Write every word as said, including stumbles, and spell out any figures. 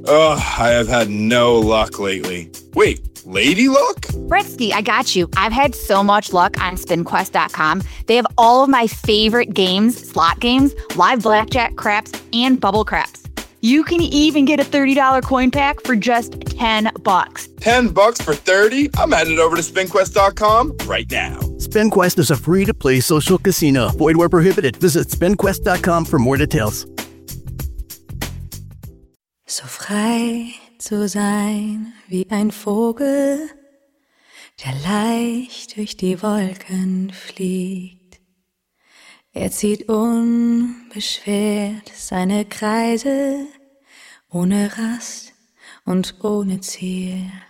Ugh, I have had no luck lately. Wait, lady luck? Britsky, I got you. I've had so much luck on spin quest dot com. They have all of my favorite games, slot games, live blackjack, craps, and bubble craps. You can even get a thirty dollars coin pack for just ten bucks. ten bucks for thirty? I'm headed over to spin quest dot com right now. SpinQuest is a free-to-play social casino. Void where prohibited. Visit spin quest dot com for more details. So frei zu sein wie ein Vogel, der leicht durch die Wolken fliegt. Er zieht unbeschwert seine Kreise, ohne Rast und ohne Ziel.